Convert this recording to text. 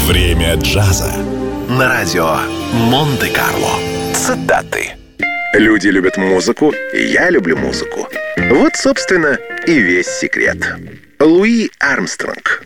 Время джаза. На радио Монте-Карло. Цитаты. Люди любят музыку, и я люблю музыку. Вот, собственно, и весь секрет. Луи Армстронг